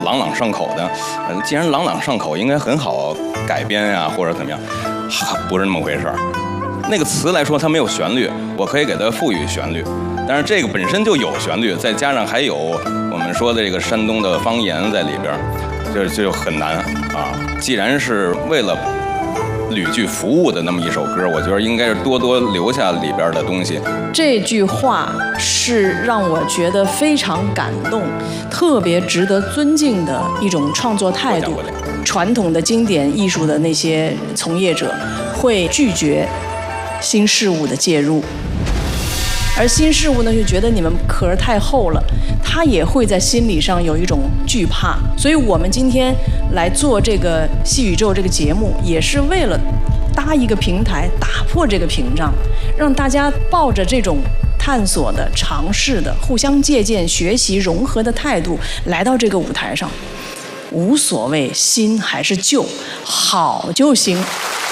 朗朗上口的。既然朗朗上口，应该很好改编呀，或者怎么样，不是那么回事儿。那个词来说，它没有旋律，我可以给它赋予旋律，但是这个本身就有旋律，再加上还有我们说的这个山东的方言在里边，这就很难啊。既然是为了吕剧服务的那么一首歌，我觉得应该是多多留下里边的东西。 这句话是让我觉得非常感动，特别值得尊敬的一种创作态度。传统的经典艺术的那些从业者会拒绝新事物的介入，而新事物呢，就觉得你们壳太厚了，他也会在心理上有一种惧怕。所以我们今天来做这个戏宇宙这个节目，也是为了搭一个平台，打破这个屏障，让大家抱着这种探索的、尝试的、互相借鉴、学习、融合的态度来到这个舞台上，无所谓新还是旧，好就行。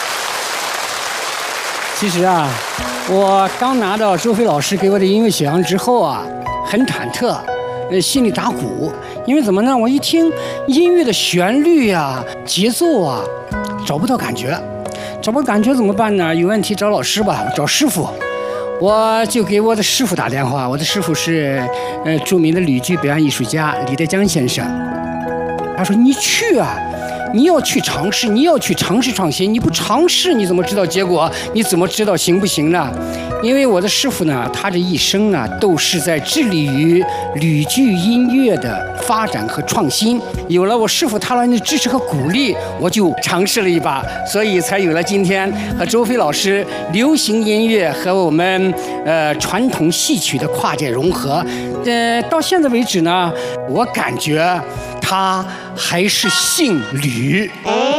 其实啊，我刚拿到周飞老师给我的音乐选项之后啊，很忐忑，心里打鼓，因为怎么呢？我一听音乐的旋律啊、节奏啊，找不到感觉，找不到感觉怎么办呢？有问题找老师吧，找师傅。我就给我的师傅打电话，我的师傅是著名的吕剧表演艺术家李德江先生。他说：“你去啊。”你要去尝试，你要去尝试创新。你不尝试，你怎么知道结果？你怎么知道行不行呢？因为我的师傅呢，他这一生呢，都是在致力于吕剧音乐的发展和创新。有了我师傅他人的支持和鼓励，我就尝试了一把，所以才有了今天和周飞老师流行音乐和我们传统戏曲的跨界融合。到现在为止呢，我感觉他还是姓吕。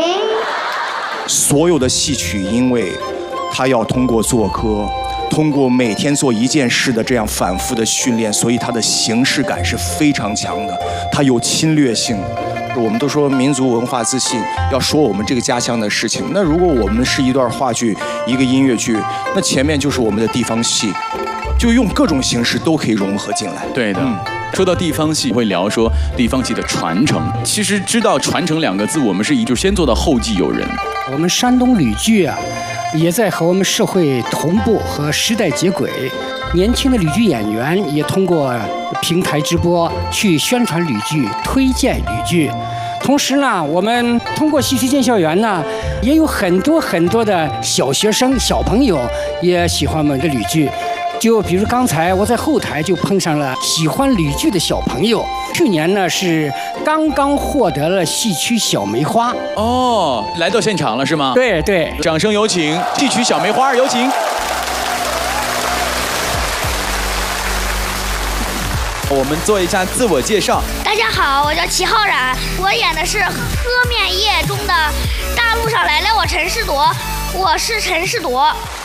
所有的戏曲，因为他要通过做科，通过每天做一件事的这样反复的训练，所以它的形式感是非常强的，它有侵略性。我们都说民族文化自信，要说我们这个家乡的事情。那如果我们是一段话剧、一个音乐剧，那前面就是我们的地方戏，就用各种形式都可以融合进来。 对的。说到地方戏，会聊说地方戏的传承。其实知道传承两个字，我们是就先做到后继有人。 我们山东吕剧啊，也在和我们社会同步和时代接轨。年轻的吕剧演员也通过平台直播去宣传吕剧、推荐吕剧。同时呢，我们通过戏曲进校园呢，也有很多的小学生、小朋友也喜欢我们的吕剧。就比如刚才我在后台就碰上了喜欢吕剧的小朋友，去年呢是刚获得了戏曲小梅花。 哦，来到现场了是吗？ 对对， 掌声有请戏曲小梅花，有请。我们做一下自我介绍。 大家好，我叫齐浩然，我演的是《喝面夜》中的大路上来了我陈士铎，我是陈士铎。